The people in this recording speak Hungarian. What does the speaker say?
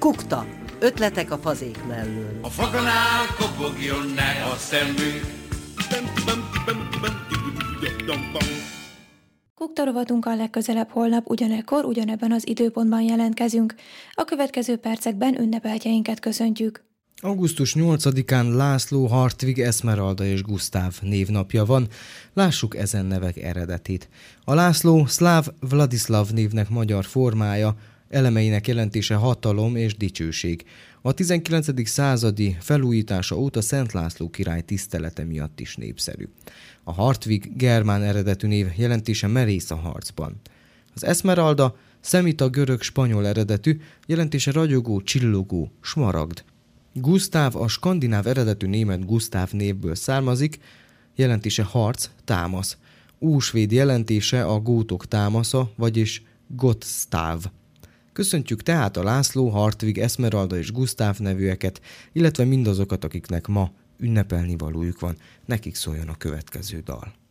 Kukta. Ötletek a fazék mellől. A faganál kopogjon ne a szemünk. Kukta rovatunkkal legközelebb holnap ugyanekkor, ugyanebben az időpontban jelentkezünk. A következő percekben ünnepeltjeinket köszöntjük. Augusztus 8-án László, Hartwig, Esmeralda és Gusztáv névnapja van. Lássuk ezen nevek eredetét. A László szláv Vladislav névnek magyar formája, elemeinek jelentése hatalom és dicsőség. A 19. századi felújítása óta Szent László király tisztelete miatt is népszerű. A Hartwig germán eredetű név, jelentése merész a harcban. Az Esmeralda szemita görög-spanyol eredetű, jelentése ragyogó, csillogó, smaragd. Gusztáv a skandináv eredetű német Gusztáv névből származik, jelentése harc, támasz. Ósvéd jelentése a gótok támasza, vagyis Gottstáv. Köszöntjük tehát a László, Hartwig, Esmeralda és Gusztáv nevűeket, illetve mindazokat, akiknek ma ünnepelni valójuk van. Nekik szóljon a következő dal.